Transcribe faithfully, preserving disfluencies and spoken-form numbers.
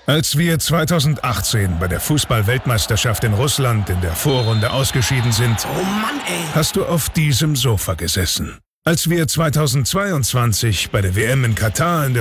Als wir zweitausendachtzehn bei der Fußball-Weltmeisterschaft in Russland in der Vorrunde ausgeschieden sind, Oh Mann, ey! hast du auf diesem Sofa gesessen. Als wir zweitausendzweiundzwanzig bei der W M in Katar in der